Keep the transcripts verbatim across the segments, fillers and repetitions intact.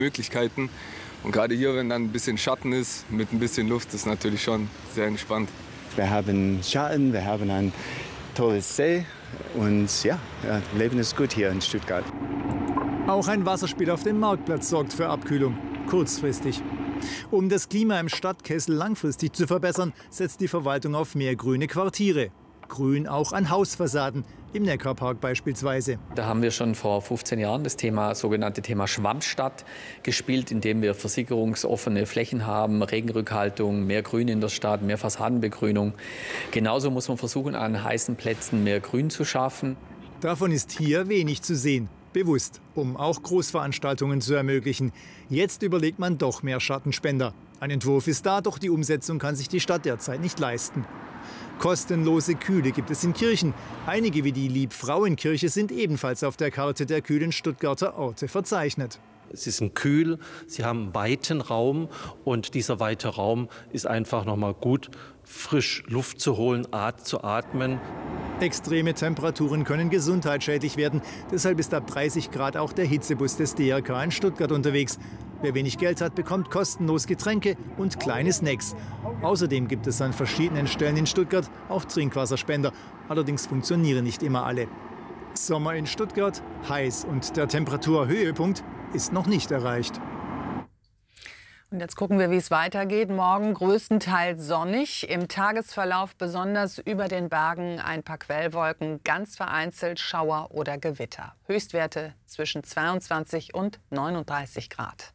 Möglichkeiten. Und gerade hier, wenn dann ein bisschen Schatten ist, mit ein bisschen Luft, ist natürlich schon sehr entspannt. Wir haben Schatten, wir haben ein tolles See und ja, ja, Leben ist gut hier in Stuttgart. Auch ein Wasserspiel auf dem Marktplatz sorgt für Abkühlung, kurzfristig. Um das Klima im Stadtkessel langfristig zu verbessern, setzt die Verwaltung auf mehr grüne Quartiere. Grün auch an Hausfassaden, im Neckarpark beispielsweise. Da haben wir schon vor fünfzehn Jahren das Thema, sogenannte Thema Schwammstadt gespielt, indem wir versickerungsoffene Flächen haben, Regenrückhaltung, mehr Grün in der Stadt, mehr Fassadenbegrünung. Genauso muss man versuchen, an heißen Plätzen mehr Grün zu schaffen. Davon ist hier wenig zu sehen. Bewusst, um auch Großveranstaltungen zu ermöglichen. Jetzt überlegt man doch mehr Schattenspender. Ein Entwurf ist da, doch die Umsetzung kann sich die Stadt derzeit nicht leisten. Kostenlose Kühle gibt es in Kirchen. Einige wie die Liebfrauenkirche sind ebenfalls auf der Karte der kühlen Stuttgarter Orte verzeichnet. Sie sind kühl, sie haben einen weiten Raum und dieser weite Raum ist einfach noch mal gut, frisch Luft zu holen, At zu atmen. Extreme Temperaturen können gesundheitsschädlich werden. Deshalb ist ab dreißig Grad auch der Hitzebus des D R K in Stuttgart unterwegs. Wer wenig Geld hat, bekommt kostenlos Getränke und kleine Snacks. Außerdem gibt es an verschiedenen Stellen in Stuttgart auch Trinkwasserspender. Allerdings funktionieren nicht immer alle. Sommer in Stuttgart, heiß und der Temperaturhöhepunkt ist noch nicht erreicht. Und jetzt gucken wir, wie es weitergeht. Morgen größtenteils sonnig, im Tagesverlauf besonders über den Bergen ein paar Quellwolken, ganz vereinzelt Schauer oder Gewitter. Höchstwerte zwischen zweiundzwanzig und neununddreißig Grad.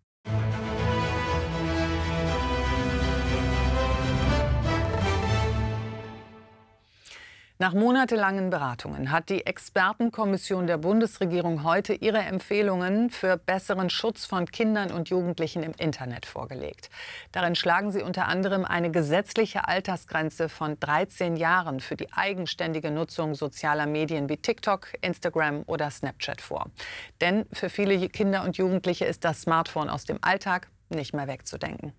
Nach monatelangen Beratungen hat die Expertenkommission der Bundesregierung heute ihre Empfehlungen für besseren Schutz von Kindern und Jugendlichen im Internet vorgelegt. Darin schlagen sie unter anderem eine gesetzliche Altersgrenze von dreizehn Jahren für die eigenständige Nutzung sozialer Medien wie TikTok, Instagram oder Snapchat vor. Denn für viele Kinder und Jugendliche ist das Smartphone aus dem Alltag nicht mehr wegzudenken.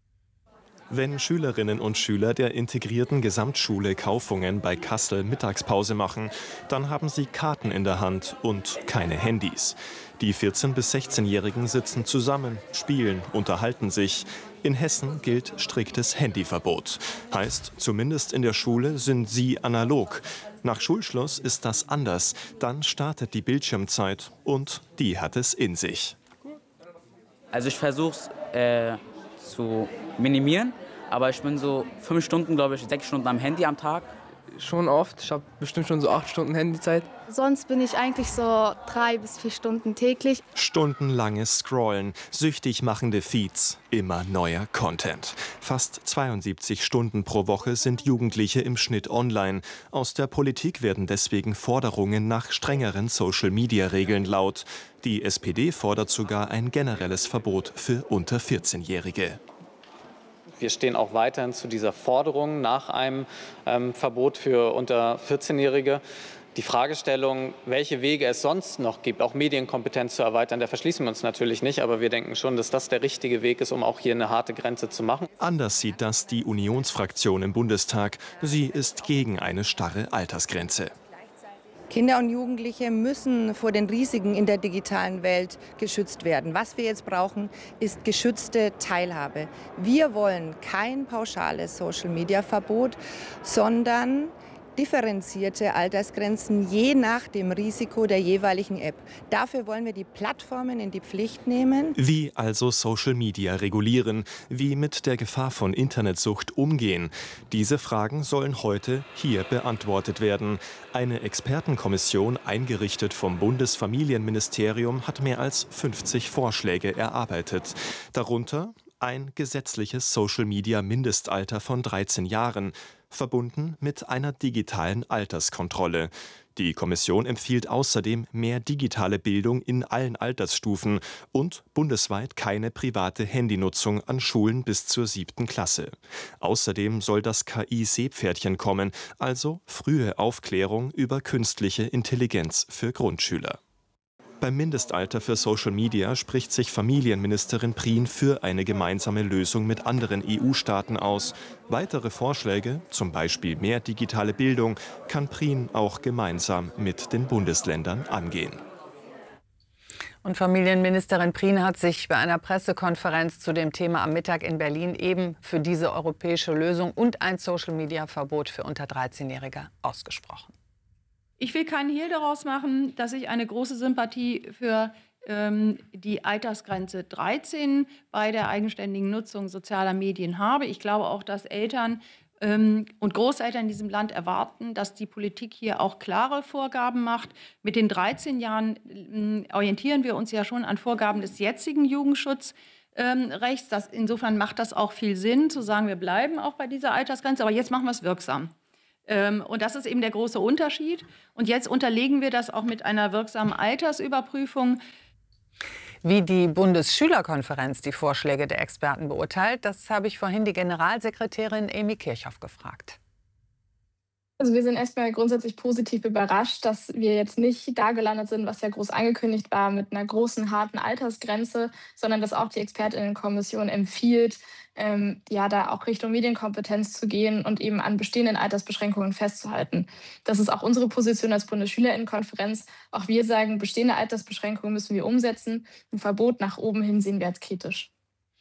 Wenn Schülerinnen und Schüler der integrierten Gesamtschule Kaufungen bei Kassel Mittagspause machen, dann haben sie Karten in der Hand und keine Handys. Die vierzehn- bis sechzehnjährigen sitzen zusammen, spielen, unterhalten sich. In Hessen gilt striktes Handyverbot. Heißt, zumindest in der Schule sind sie analog. Nach Schulschluss ist das anders. Dann startet die Bildschirmzeit und die hat es in sich. Also ich versuche es äh, zu minimieren, aber ich bin so fünf Stunden, glaube ich, sechs Stunden am Handy am Tag. Schon oft, ich habe bestimmt schon so acht Stunden Handyzeit. Sonst bin ich eigentlich so drei bis vier Stunden täglich. Stundenlanges Scrollen, süchtig machende Feeds, immer neuer Content. Fast zweiundsiebzig Stunden pro Woche sind Jugendliche im Schnitt online. Aus der Politik werden deswegen Forderungen nach strengeren Social-Media-Regeln laut. Die S P D fordert sogar ein generelles Verbot für unter vierzehnjährige. Wir stehen auch weiterhin zu dieser Forderung nach einem ähm, Verbot für unter vierzehnjährige. Die Fragestellung, welche Wege es sonst noch gibt, auch Medienkompetenz zu erweitern, da verschließen wir uns natürlich nicht. Aber wir denken schon, dass das der richtige Weg ist, um auch hier eine harte Grenze zu machen. Anders sieht das die Unionsfraktion im Bundestag. Sie ist gegen eine starre Altersgrenze. Kinder und Jugendliche müssen vor den Risiken in der digitalen Welt geschützt werden. Was wir jetzt brauchen, ist geschützte Teilhabe. Wir wollen kein pauschales Social-Media-Verbot, sondern differenzierte Altersgrenzen je nach dem Risiko der jeweiligen App. Dafür wollen wir die Plattformen in die Pflicht nehmen. Wie also Social Media regulieren? Wie mit der Gefahr von Internetsucht umgehen? Diese Fragen sollen heute hier beantwortet werden. Eine Expertenkommission, eingerichtet vom Bundesfamilienministerium, hat mehr als fünfzig Vorschläge erarbeitet. Darunter ein gesetzliches Social-Media-Mindestalter von dreizehn Jahren, verbunden mit einer digitalen Alterskontrolle. Die Kommission empfiehlt außerdem mehr digitale Bildung in allen Altersstufen und bundesweit keine private Handynutzung an Schulen bis zur siebten Klasse. Außerdem soll das K I-Seepferdchen kommen, also frühe Aufklärung über künstliche Intelligenz für Grundschüler. Beim Mindestalter für Social Media spricht sich Familienministerin Prien für eine gemeinsame Lösung mit anderen E U-Staaten aus. Weitere Vorschläge, zum Beispiel mehr digitale Bildung, kann Prien auch gemeinsam mit den Bundesländern angehen. Und Familienministerin Prien hat sich bei einer Pressekonferenz zu dem Thema am Mittag in Berlin eben für diese europäische Lösung und ein Social-Media-Verbot für unter dreizehnjährige ausgesprochen. Ich will keinen Hehl daraus machen, dass ich eine große Sympathie für ähm, die Altersgrenze dreizehn bei der eigenständigen Nutzung sozialer Medien habe. Ich glaube auch, dass Eltern ähm, und Großeltern in diesem Land erwarten, dass die Politik hier auch klare Vorgaben macht. Mit den dreizehn Jahren äh, orientieren wir uns ja schon an Vorgaben des jetzigen Jugendschutzrechts. Das, insofern macht das auch viel Sinn, zu sagen, wir bleiben auch bei dieser Altersgrenze, aber jetzt machen wir es wirksam. Und das ist eben der große Unterschied. Und jetzt unterlegen wir das auch mit einer wirksamen Altersüberprüfung. Wie die Bundesschülerkonferenz die Vorschläge der Experten beurteilt, das habe ich vorhin die Generalsekretärin Amy Kirchhoff gefragt. Also wir sind erstmal grundsätzlich positiv überrascht, dass wir jetzt nicht da gelandet sind, was ja groß angekündigt war, mit einer großen, harten Altersgrenze, sondern dass auch die Expertinnenkommission empfiehlt, ähm, ja, da auch Richtung Medienkompetenz zu gehen und eben an bestehenden Altersbeschränkungen festzuhalten. Das ist auch unsere Position als Bundesschülerinnenkonferenz. Auch wir sagen, bestehende Altersbeschränkungen müssen wir umsetzen. Ein Verbot nach oben hin sehen wir als kritisch.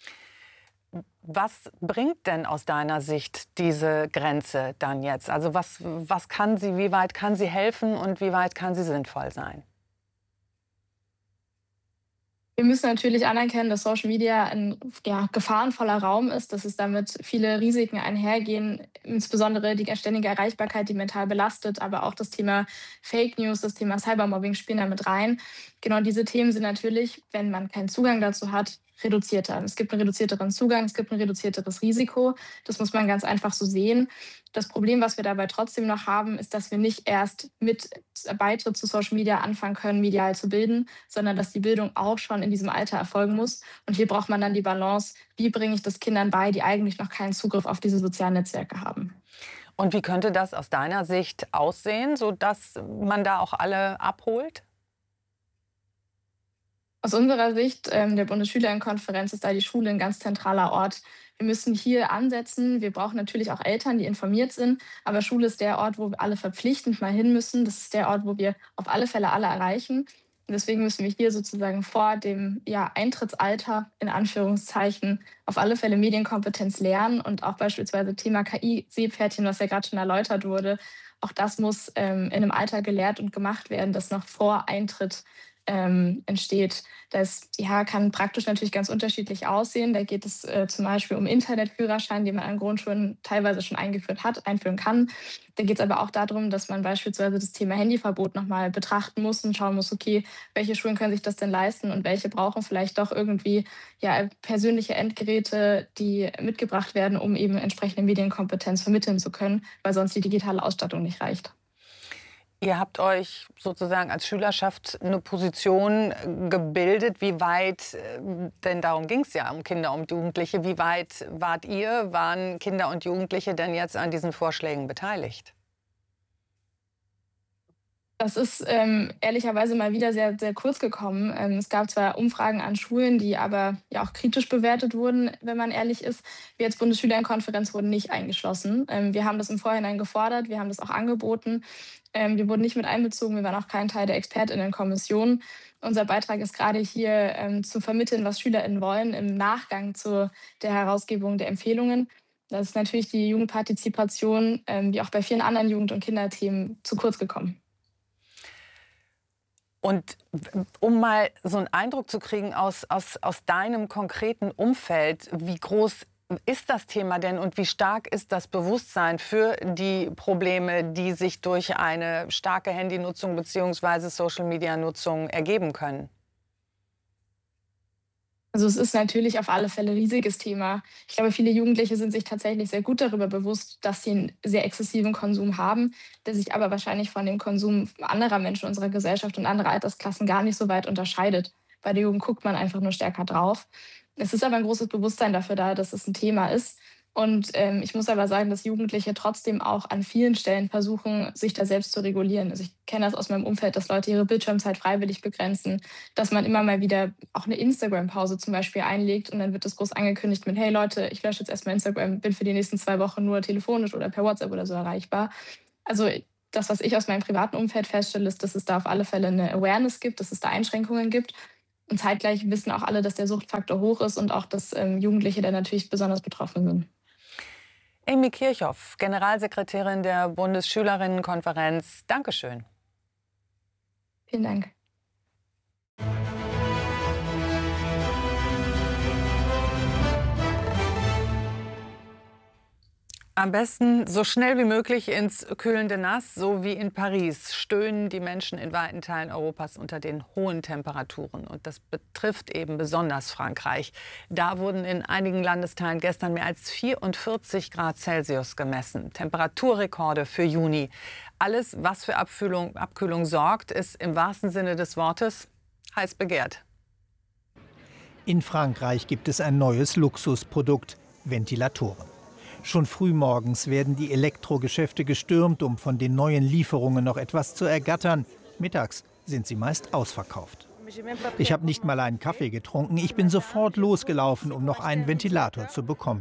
Was bringt denn aus deiner Sicht diese Grenze dann jetzt? Also was, was kann sie, wie weit kann sie helfen und wie weit kann sie sinnvoll sein? Wir müssen natürlich anerkennen, dass Social Media ein ja, gefahrenvoller Raum ist, dass es damit viele Risiken einhergehen, insbesondere die ständige Erreichbarkeit, die mental belastet, aber auch das Thema Fake News, das Thema Cybermobbing spielen da mit rein. Genau diese Themen sind natürlich, wenn man keinen Zugang dazu hat, reduzierter. Es gibt einen reduzierteren Zugang, es gibt ein reduzierteres Risiko. Das muss man ganz einfach so sehen. Das Problem, was wir dabei trotzdem noch haben, ist, dass wir nicht erst mit Beitritt zu Social Media anfangen können, medial zu bilden, sondern dass die Bildung auch schon in diesem Alter erfolgen muss. Und hier braucht man dann die Balance, wie bringe ich das Kindern bei, die eigentlich noch keinen Zugriff auf diese sozialen Netzwerke haben. Und wie könnte das aus deiner Sicht aussehen, sodass man da auch alle abholt? Aus unserer Sicht ähm, der Bundesschülerinnenkonferenz ist da die Schule ein ganz zentraler Ort. Wir müssen hier ansetzen. Wir brauchen natürlich auch Eltern, die informiert sind. Aber Schule ist der Ort, wo wir alle verpflichtend mal hin müssen. Das ist der Ort, wo wir auf alle Fälle alle erreichen. Und deswegen müssen wir hier sozusagen vor dem ja, Eintrittsalter, in Anführungszeichen, auf alle Fälle Medienkompetenz lernen. Und auch beispielsweise Thema K I-Seepferdchen, was ja gerade schon erläutert wurde, auch das muss ähm, in einem Alter gelehrt und gemacht werden, das noch vor Eintritt Ähm, entsteht. Das ja, kann praktisch natürlich ganz unterschiedlich aussehen. Da geht es äh, zum Beispiel um Internetführerschein, den man an Grundschulen teilweise schon eingeführt hat, einführen kann. Da geht es aber auch darum, dass man beispielsweise das Thema Handyverbot nochmal betrachten muss und schauen muss, okay, welche Schulen können sich das denn leisten und welche brauchen vielleicht doch irgendwie ja, persönliche Endgeräte, die mitgebracht werden, um eben entsprechende Medienkompetenz vermitteln zu können, weil sonst die digitale Ausstattung nicht reicht. Ihr habt euch sozusagen als Schülerschaft eine Position gebildet. Wie weit, denn darum ging es ja um Kinder und Jugendliche, wie weit wart ihr, waren Kinder und Jugendliche denn jetzt an diesen Vorschlägen beteiligt? Das ist ähm, ehrlicherweise mal wieder sehr, sehr kurz gekommen. Ähm, es gab zwar Umfragen an Schulen, die aber ja auch kritisch bewertet wurden, wenn man ehrlich ist. Wir als Bundesschülerinnenkonferenz wurden nicht eingeschlossen. Ähm, wir haben das im Vorhinein gefordert, wir haben das auch angeboten. Ähm, wir wurden nicht mit einbezogen, wir waren auch kein Teil der ExpertInnenkommission. Unser Beitrag ist gerade hier ähm, zu vermitteln, was SchülerInnen wollen im Nachgang zu der Herausgebung der Empfehlungen. Das ist natürlich die Jugendpartizipation, ähm, wie auch bei vielen anderen Jugend- und Kinderthemen, zu kurz gekommen. Und um mal so einen Eindruck zu kriegen aus, aus, aus deinem konkreten Umfeld, wie groß ist das Thema denn und wie stark ist das Bewusstsein für die Probleme, die sich durch eine starke Handynutzung bzw. Social-Media-Nutzung ergeben können? Also es ist natürlich auf alle Fälle ein riesiges Thema. Ich glaube, viele Jugendliche sind sich tatsächlich sehr gut darüber bewusst, dass sie einen sehr exzessiven Konsum haben, der sich aber wahrscheinlich von dem Konsum anderer Menschen unserer Gesellschaft und anderer Altersklassen gar nicht so weit unterscheidet. Bei der Jugend guckt man einfach nur stärker drauf. Es ist aber ein großes Bewusstsein dafür da, dass es ein Thema ist. Und ähm, ich muss aber sagen, dass Jugendliche trotzdem auch an vielen Stellen versuchen, sich da selbst zu regulieren. Also ich kenne das aus meinem Umfeld, dass Leute ihre Bildschirmzeit freiwillig begrenzen, dass man immer mal wieder auch eine Instagram-Pause zum Beispiel einlegt und dann wird das groß angekündigt mit, hey Leute, ich lösche jetzt erstmal Instagram, bin für die nächsten zwei Wochen nur telefonisch oder per WhatsApp oder so erreichbar. Also das, was ich aus meinem privaten Umfeld feststelle, ist, dass es da auf alle Fälle eine Awareness gibt, dass es da Einschränkungen gibt. Und zeitgleich wissen auch alle, dass der Suchtfaktor hoch ist und auch, dass ähm, Jugendliche da natürlich besonders betroffen sind. Amy Kirchhoff, Generalsekretärin der Bundesschülerinnenkonferenz. Dankeschön. Vielen Dank. Am besten so schnell wie möglich ins kühlende Nass, so wie in Paris stöhnen die Menschen in weiten Teilen Europas unter den hohen Temperaturen. Und das betrifft eben besonders Frankreich. Da wurden in einigen Landesteilen gestern mehr als vierundvierzig Grad Celsius gemessen. Temperaturrekorde für Juni. Alles, was für Abkühlung, Abkühlung sorgt, ist im wahrsten Sinne des Wortes heiß begehrt. In Frankreich gibt es ein neues Luxusprodukt: Ventilatoren. Schon frühmorgens werden die Elektrogeschäfte gestürmt, um von den neuen Lieferungen noch etwas zu ergattern. Mittags sind sie meist ausverkauft. Ich habe nicht mal einen Kaffee getrunken. Ich bin sofort losgelaufen, um noch einen Ventilator zu bekommen.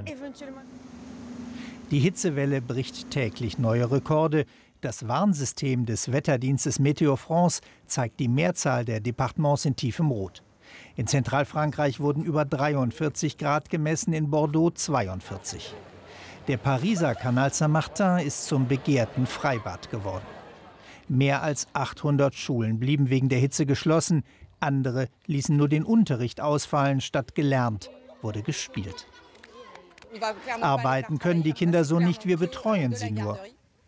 Die Hitzewelle bricht täglich neue Rekorde. Das Warnsystem des Wetterdienstes Météo France zeigt die Mehrzahl der Departements in tiefem Rot. In Zentralfrankreich wurden über dreiundvierzig Grad gemessen, in Bordeaux zweiundvierzig. Der Pariser Canal Saint-Martin ist zum begehrten Freibad geworden. Mehr als achthundert Schulen blieben wegen der Hitze geschlossen. Andere ließen nur den Unterricht ausfallen. Statt gelernt wurde gespielt. Arbeiten können die Kinder so nicht, wir betreuen sie nur.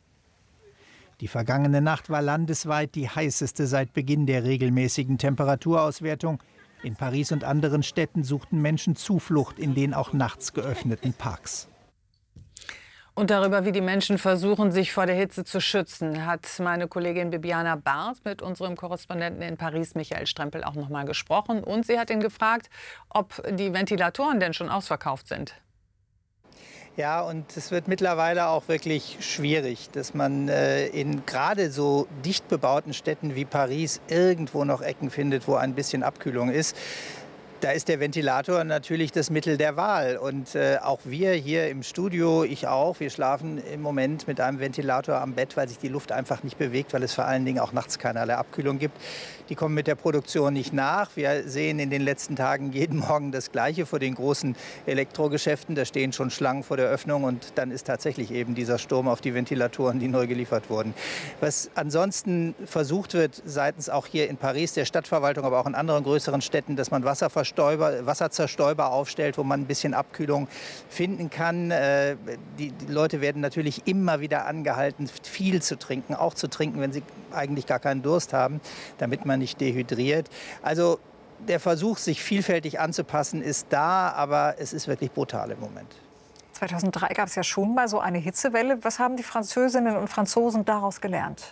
Die vergangene Nacht war landesweit die heißeste seit Beginn der regelmäßigen Temperaturauswertung. In Paris und anderen Städten suchten Menschen Zuflucht in den auch nachts geöffneten Parks. Und darüber, wie die Menschen versuchen, sich vor der Hitze zu schützen, hat meine Kollegin Bibiana Barth mit unserem Korrespondenten in Paris, Michael Strempel, auch noch mal gesprochen. Und sie hat ihn gefragt, ob die Ventilatoren denn schon ausverkauft sind. Ja, und es wird mittlerweile auch wirklich schwierig, dass man äh, in gerade so dicht bebauten Städten wie Paris irgendwo noch Ecken findet, wo ein bisschen Abkühlung ist. Da ist der Ventilator natürlich das Mittel der Wahl. Und äh, auch wir hier im Studio, ich auch, wir schlafen im Moment mit einem Ventilator am Bett, weil sich die Luft einfach nicht bewegt, weil es vor allen Dingen auch nachts keinerlei Abkühlung gibt. Die kommen mit der Produktion nicht nach. Wir sehen in den letzten Tagen jeden Morgen das Gleiche vor den großen Elektrogeschäften. Da stehen schon Schlangen vor der Öffnung und dann ist tatsächlich eben dieser Sturm auf die Ventilatoren, die neu geliefert wurden. Was ansonsten versucht wird, seitens auch hier in Paris, der Stadtverwaltung, aber auch in anderen größeren Städten, dass man Wasserverstäuber Wasserzerstäuber aufstellt, wo man ein bisschen Abkühlung finden kann. Die, die Leute werden natürlich immer wieder angehalten, viel zu trinken, auch zu trinken, wenn sie eigentlich gar keinen Durst haben, damit man nicht dehydriert. Also der Versuch, sich vielfältig anzupassen, ist da, aber es ist wirklich brutal im Moment. zweitausenddrei gab es ja schon mal so eine Hitzewelle. Was haben die Französinnen und Franzosen daraus gelernt?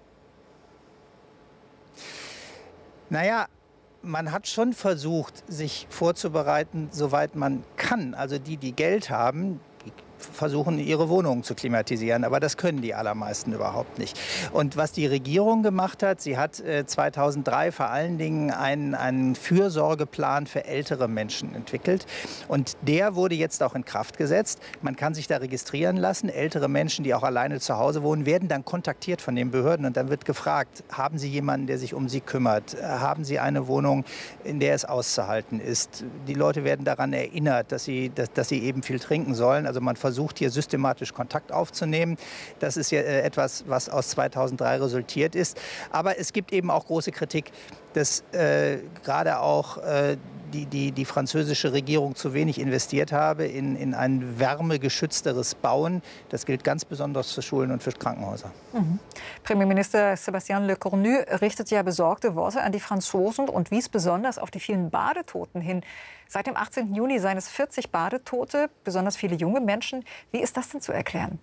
Naja, man hat schon versucht, sich vorzubereiten, soweit man kann. Also die, die Geld haben, die versuchen, ihre Wohnungen zu klimatisieren. Aber das können die allermeisten überhaupt nicht. Und was die Regierung gemacht hat, sie hat äh, zweitausenddrei vor allen Dingen einen, einen Fürsorgeplan für ältere Menschen entwickelt. Und der wurde jetzt auch in Kraft gesetzt. Man kann sich da registrieren lassen. Ältere Menschen, die auch alleine zu Hause wohnen, werden dann kontaktiert von den Behörden. Und dann wird gefragt, haben Sie jemanden, der sich um Sie kümmert? Haben Sie eine Wohnung, in der es auszuhalten ist? Die Leute werden daran erinnert, dass sie, dass, dass sie eben viel trinken sollen. Also man versucht hier systematisch Kontakt aufzunehmen. Das ist ja etwas, was aus zweitausenddrei resultiert ist. Aber es gibt eben auch große Kritik, dass äh, gerade auch äh, die, die, die französische Regierung zu wenig investiert habe in, in ein wärmegeschützteres Bauen. Das gilt ganz besonders für Schulen und für Krankenhäuser. Mhm. Premierminister Sébastien Lecornu richtet ja besorgte Worte an die Franzosen und wies besonders auf die vielen Badetoten hin. Seit dem achtzehnten Juni seien es vierzig Badetote, besonders viele junge Menschen. Wie ist das denn zu erklären?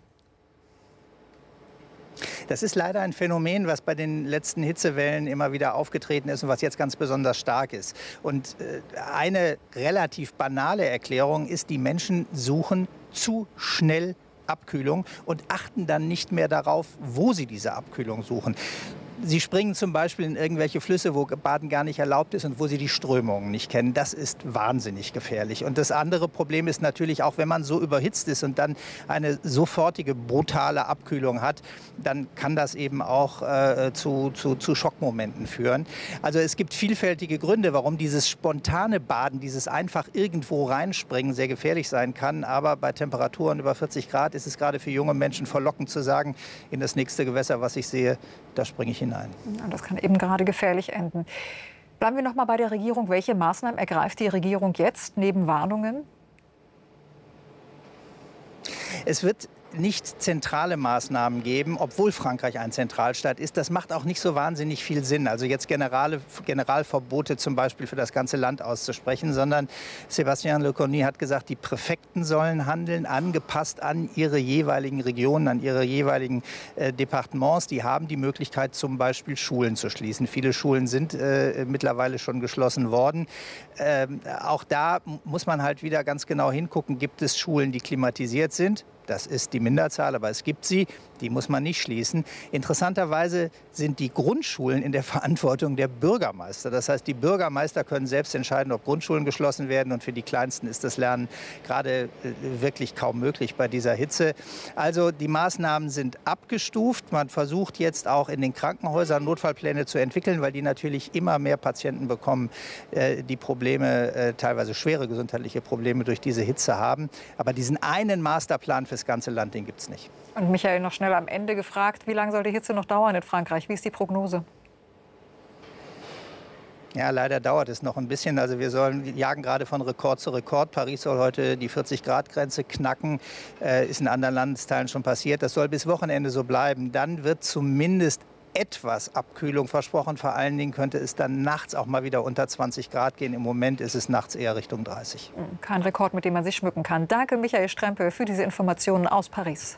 Das ist leider ein Phänomen, was bei den letzten Hitzewellen immer wieder aufgetreten ist und was jetzt ganz besonders stark ist. Und eine relativ banale Erklärung ist, die Menschen suchen zu schnell Abkühlung und achten dann nicht mehr darauf, wo sie diese Abkühlung suchen. Sie springen zum Beispiel in irgendwelche Flüsse, wo Baden gar nicht erlaubt ist und wo Sie die Strömungen nicht kennen. Das ist wahnsinnig gefährlich. Und das andere Problem ist natürlich auch, wenn man so überhitzt ist und dann eine sofortige brutale Abkühlung hat, dann kann das eben auch äh, zu, zu, zu Schockmomenten führen. Also es gibt vielfältige Gründe, warum dieses spontane Baden, dieses einfach irgendwo reinspringen sehr gefährlich sein kann. Aber bei Temperaturen über vierzig Grad ist es gerade für junge Menschen verlockend zu sagen, in das nächste Gewässer, was ich sehe, da springe ich hinein. Und das kann eben gerade gefährlich enden. Bleiben wir noch mal bei der Regierung. Welche Maßnahmen ergreift die Regierung jetzt neben Warnungen? Es wird nicht zentrale Maßnahmen geben, obwohl Frankreich ein Zentralstaat ist. Das macht auch nicht so wahnsinnig viel Sinn. Also jetzt Generale, Generalverbote zum Beispiel für das ganze Land auszusprechen, sondern Sébastien Lecornu hat gesagt, die Präfekten sollen handeln, angepasst an ihre jeweiligen Regionen, an ihre jeweiligen äh, Departements. Die haben die Möglichkeit, zum Beispiel Schulen zu schließen. Viele Schulen sind äh, mittlerweile schon geschlossen worden. Ähm, auch da muss man halt wieder ganz genau hingucken, gibt es Schulen, die klimatisiert sind? Das ist die Minderzahl, aber es gibt sie. Die muss man nicht schließen. Interessanterweise sind die Grundschulen in der Verantwortung der Bürgermeister. Das heißt, die Bürgermeister können selbst entscheiden, ob Grundschulen geschlossen werden. Und für die Kleinsten ist das Lernen gerade wirklich kaum möglich bei dieser Hitze. Also die Maßnahmen sind abgestuft. Man versucht jetzt auch in den Krankenhäusern Notfallpläne zu entwickeln, weil die natürlich immer mehr Patienten bekommen, die Probleme, teilweise schwere gesundheitliche Probleme durch diese Hitze haben. Aber diesen einen Masterplan fürs ganze Land, den gibt es nicht. Und Michael, noch schnell am Ende gefragt, wie lange soll die Hitze noch dauern in Frankreich? Wie ist die Prognose? Ja, leider dauert es noch ein bisschen. Also wir sollen, jagen gerade von Rekord zu Rekord. Paris soll heute die vierzig Grad Grenze knacken. Äh, ist in anderen Landesteilen schon passiert. Das soll bis Wochenende so bleiben. Dann wird zumindest etwas Abkühlung versprochen. Vor allen Dingen könnte es dann nachts auch mal wieder unter zwanzig Grad gehen. Im Moment ist es nachts eher Richtung dreißig. Kein Rekord, mit dem man sich schmücken kann. Danke, Michael Strempel, für diese Informationen aus Paris.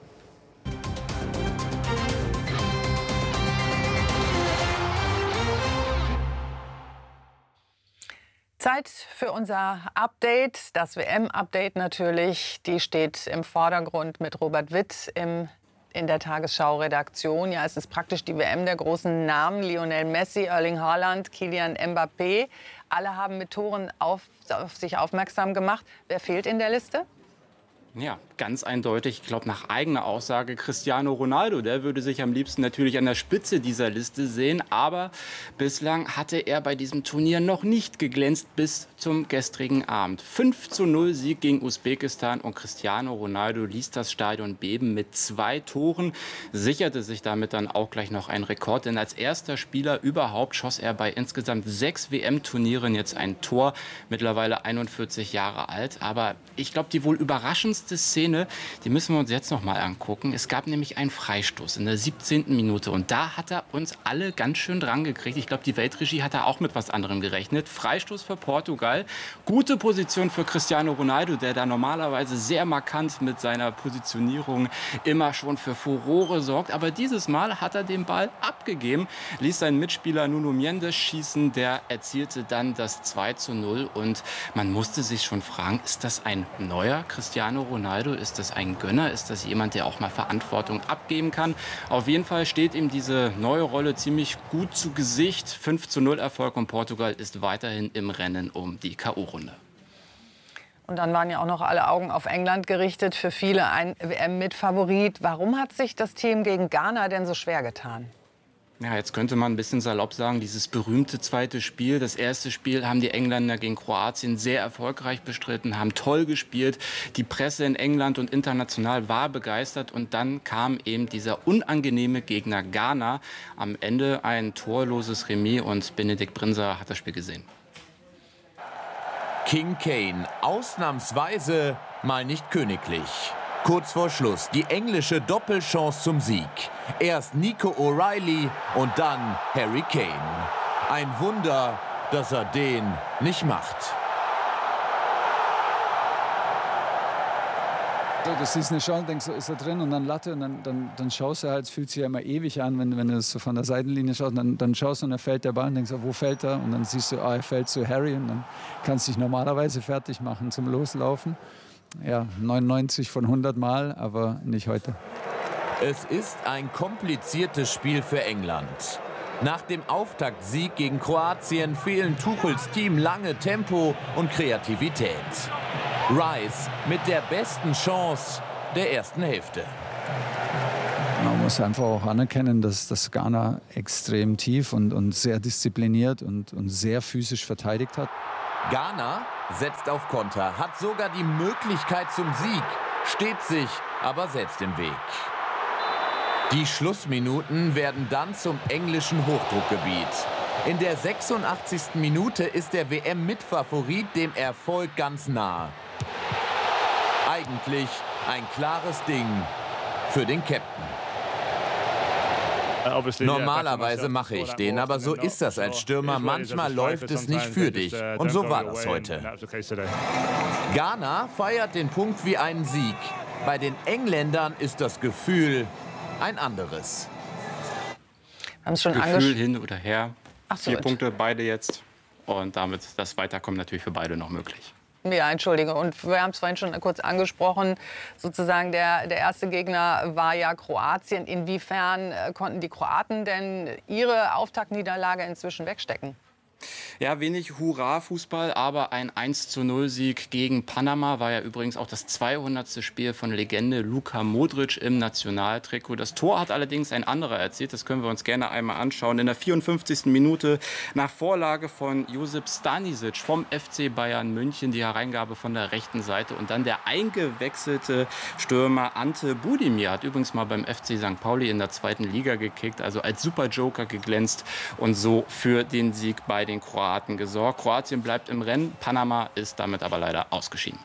Zeit für unser Update, das W M-Update natürlich. Die steht im Vordergrund mit Robert Witt im, in der Tagesschau-Redaktion. Ja, es ist praktisch die W M der großen Namen. Lionel Messi, Erling Haaland, Kylian Mbappé. Alle haben mit Toren auf, auf sich aufmerksam gemacht. Wer fehlt in der Liste? Ja, ganz eindeutig, ich glaube nach eigener Aussage Cristiano Ronaldo. Der würde sich am liebsten natürlich an der Spitze dieser Liste sehen. Aber bislang hatte er bei diesem Turnier noch nicht geglänzt bis zum gestrigen Abend. fünf zu null Sieg gegen Usbekistan und Cristiano Ronaldo ließ das Stadion beben mit zwei Toren. Sicherte sich damit dann auch gleich noch einen Rekord. Denn als erster Spieler überhaupt schoss er bei insgesamt sechs W M-Turnieren jetzt ein Tor. Mittlerweile einundvierzig Jahre alt. Aber ich glaube, die wohl überraschendste Szene, die müssen wir uns jetzt noch mal angucken. Es gab nämlich einen Freistoß in der siebzehnten Minute und da hat er uns alle ganz schön dran gekriegt. Ich glaube, die Weltregie hat da auch mit was anderem gerechnet. Freistoß für Portugal. Gute Position für Cristiano Ronaldo, der da normalerweise sehr markant mit seiner Positionierung immer schon für Furore sorgt. Aber dieses Mal hat er den Ball abgegeben, ließ seinen Mitspieler Nuno Mendes schießen. Der erzielte dann das zwei zu null und man musste sich schon fragen, ist das ein neuer Cristiano Ronaldo? Ronaldo? Ist das ein Gönner? Ist das jemand, der auch mal Verantwortung abgeben kann? Auf jeden Fall steht ihm diese neue Rolle ziemlich gut zu Gesicht. fünf zu null Erfolg und Portugal ist weiterhin im Rennen um die K O-Runde. Und dann waren ja auch noch alle Augen auf England gerichtet. Für viele ein W M-Mitfavorit. Warum hat sich das Team gegen Ghana denn so schwer getan? Ja, jetzt könnte man ein bisschen salopp sagen, dieses berühmte zweite Spiel. Das erste Spiel haben die Engländer gegen Kroatien sehr erfolgreich bestritten, haben toll gespielt. Die Presse in England und international war begeistert. Und dann kam eben dieser unangenehme Gegner Ghana. Am Ende ein torloses Remis und Benedikt Brinser hat das Spiel gesehen. King Kane, ausnahmsweise mal nicht königlich. Kurz vor Schluss die englische Doppelchance zum Sieg. Erst Nico O'Reilly und dann Harry Kane. Ein Wunder, dass er den nicht macht. Du siehst eine Chance, denkst, so ist er drin und dann Latte und dann, dann, dann schaust du halt, es fühlt sich ja immer ewig an, wenn, wenn du das so von der Seitenlinie schaust, dann, dann schaust du und dann fällt der Ball und denkst, wo fällt er? Und dann siehst du, ah, er fällt zu Harry und dann kannst du dich normalerweise fertig machen zum Loslaufen. Ja, neunundneunzig von hundert Mal, aber nicht heute. Es ist ein kompliziertes Spiel für England. Nach dem Auftaktsieg gegen Kroatien fehlen Tuchels Team lange Tempo und Kreativität. Rice mit der besten Chance der ersten Hälfte. Man muss einfach auch anerkennen, dass das Ghana extrem tief und, und sehr diszipliniert und, und sehr physisch verteidigt hat. Ghana setzt auf Konter, hat sogar die Möglichkeit zum Sieg, steht sich aber selbst im Weg. Die Schlussminuten werden dann zum englischen Hochdruckgebiet. In der sechsundachtzigsten Minute ist der W M-Mitfavorit dem Erfolg ganz nah. Eigentlich ein klares Ding für den Captain. Normalerweise mache ich den, aber so ist das als Stürmer. Manchmal läuft es nicht für dich. Und so war das heute. Ghana feiert den Punkt wie einen Sieg. Bei den Engländern ist das Gefühl ein anderes. Wir haben es schon Gefühl hin oder her. Ach so, Vier Punkte, beide jetzt. Und damit das Weiterkommen natürlich für beide noch möglich. Ja, entschuldige. Und wir haben es vorhin schon kurz angesprochen. Sozusagen der, der erste Gegner war ja Kroatien. Inwiefern konnten die Kroaten denn ihre Auftaktniederlage inzwischen wegstecken? Ja, wenig Hurra-Fußball, aber ein eins zu null Sieg gegen Panama war ja übrigens auch das zweihundertste Spiel von Legende Luka Modric im Nationaltrikot. Das Tor hat allerdings ein anderer erzielt, das können wir uns gerne einmal anschauen. In der vierundfünfzigsten Minute nach Vorlage von Josip Stanisic vom F C Bayern München, die Hereingabe von der rechten Seite und dann der eingewechselte Stürmer Ante Budimir hat übrigens mal beim F C Sankt Pauli in der zweiten Liga gekickt, also als Superjoker geglänzt und so für den Sieg bei den Kroaten gesorgt. Kroatien bleibt im Rennen, Panama ist damit aber leider ausgeschieden.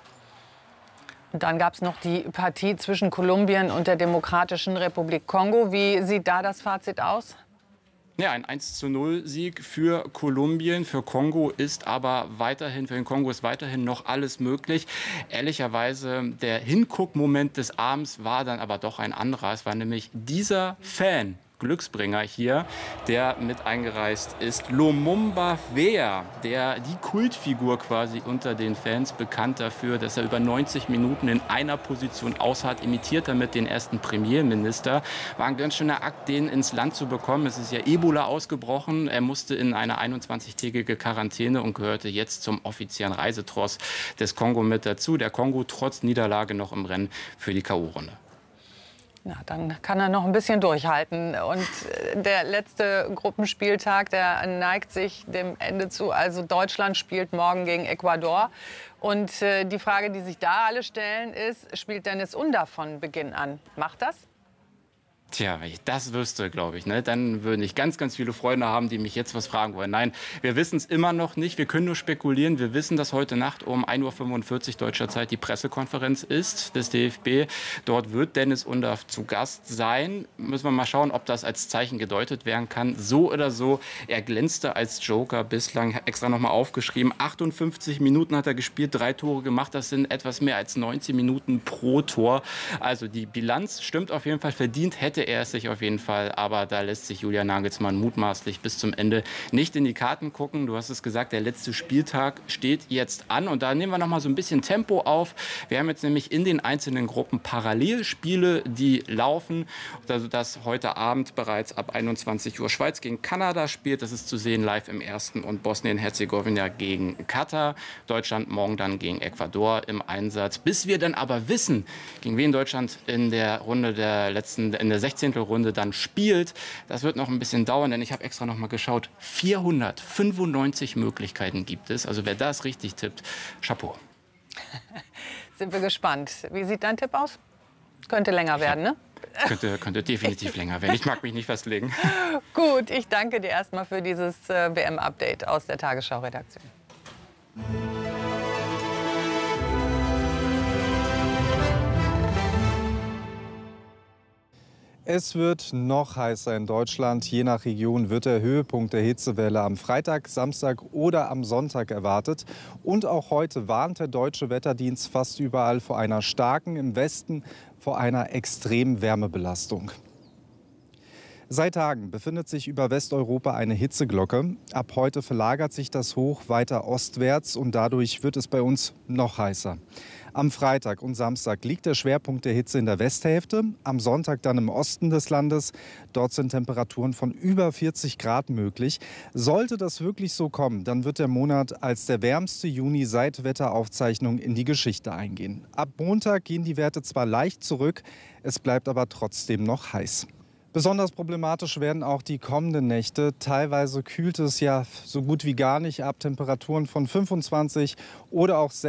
Und dann gab es noch die Partie zwischen Kolumbien und der Demokratischen Republik Kongo. Wie sieht da das Fazit aus? Ja, ein eins zu null Sieg für Kolumbien. Für Kongo ist aber weiterhin, für den Kongo ist weiterhin noch alles möglich. Ehrlicherweise, der Hinguck-Moment des Abends war dann aber doch ein anderer. Es war nämlich dieser Fan, Glücksbringer hier, der mit eingereist ist. Lumumba Weah, der die Kultfigur quasi unter den Fans, bekannt dafür, dass er über neunzig Minuten in einer Position ausharrt, imitiert damit den ersten Premierminister. War ein ganz schöner Akt, den ins Land zu bekommen. Es ist ja Ebola ausgebrochen. Er musste in eine einundzwanzigtägige Quarantäne und gehörte jetzt zum offiziellen Reisetross des Kongo mit dazu. Der Kongo trotz Niederlage noch im Rennen für die K O-Runde. Ja, dann kann er noch ein bisschen durchhalten. Und der letzte Gruppenspieltag, der neigt sich dem Ende zu. Also Deutschland spielt morgen gegen Ecuador. Und äh, die Frage, die sich da alle stellen, ist, spielt Dennis Undaff von Beginn an? Macht das? Tja, wenn ich das wüsste, glaube ich, ne, dann würden ich ganz, ganz viele Freunde haben, die mich jetzt was fragen wollen. Nein, wir wissen es immer noch nicht. Wir können nur spekulieren. Wir wissen, dass heute Nacht um ein Uhr fünfundvierzig deutscher Zeit die Pressekonferenz ist des D F B. Dort wird Dennis Undaff zu Gast sein. Müssen wir mal schauen, ob das als Zeichen gedeutet werden kann. So oder so, er glänzte als Joker bislang. Extra noch mal aufgeschrieben. achtundfünfzig Minuten hat er gespielt, drei Tore gemacht. Das sind etwas mehr als neunzehn Minuten pro Tor. Also die Bilanz stimmt auf jeden Fall. Verdient hätte er es sich auf jeden Fall, aber da lässt sich Julian Nagelsmann mutmaßlich bis zum Ende nicht in die Karten gucken. Du hast es gesagt, der letzte Spieltag steht jetzt an und da nehmen wir noch mal so ein bisschen Tempo auf. Wir haben jetzt nämlich in den einzelnen Gruppen Parallelspiele, die laufen, also dass heute Abend bereits ab einundzwanzig Uhr Schweiz gegen Kanada spielt. Das ist zu sehen live im ersten und Bosnien-Herzegowina gegen Katar. Deutschland morgen dann gegen Ecuador im Einsatz. Bis wir dann aber wissen, gegen wen Deutschland in der Runde der letzten, in der sechzehnten Runde dann spielt. Das wird noch ein bisschen dauern, denn ich habe extra noch mal geschaut. vierhundertfünfundneunzig Möglichkeiten gibt es. Also wer das richtig tippt, Chapeau. Sind wir gespannt. Wie sieht dein Tipp aus? Könnte länger werden, ne? Könnte, könnte definitiv länger werden. Ich mag mich nicht festlegen. Gut, ich danke dir erstmal für dieses äh, W M-Update aus der Tagesschau-Redaktion. Es wird noch heißer in Deutschland. Je nach Region wird der Höhepunkt der Hitzewelle am Freitag, Samstag oder am Sonntag erwartet. Und auch heute warnt der Deutsche Wetterdienst fast überall vor einer starken, im Westen vor einer extremen Wärmebelastung. Seit Tagen befindet sich über Westeuropa eine Hitzeglocke. Ab heute verlagert sich das Hoch weiter ostwärts und dadurch wird es bei uns noch heißer. Am Freitag und Samstag liegt der Schwerpunkt der Hitze in der Westhälfte, am Sonntag dann im Osten des Landes. Dort sind Temperaturen von über vierzig Grad möglich. Sollte das wirklich so kommen, dann wird der Monat als der wärmste Juni seit Wetteraufzeichnung in die Geschichte eingehen. Ab Montag gehen die Werte zwar leicht zurück, es bleibt aber trotzdem noch heiß. Besonders problematisch werden auch die kommenden Nächte. Teilweise kühlt es ja so gut wie gar nicht ab. Temperaturen von fünfundzwanzig oder auch